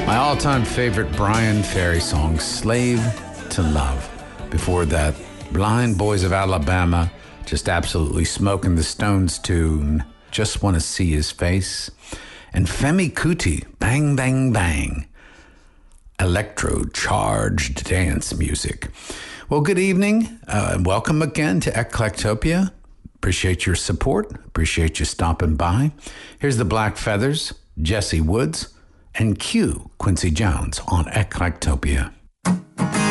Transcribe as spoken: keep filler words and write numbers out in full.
My all-time favorite Brian Ferry song, Slave to Love. Before that, Blind Boys of Alabama, just absolutely smoking the Stones tune, Just Want to See His Face. And Femi Kuti, Bang Bang Bang, electro-charged dance music. Well, good evening, uh, and welcome again to Eclectopia. Appreciate your support. Appreciate you stopping by. Here's the Black Feathers, Jesse Woods, and Q, Quincy Jones on Eclectopia.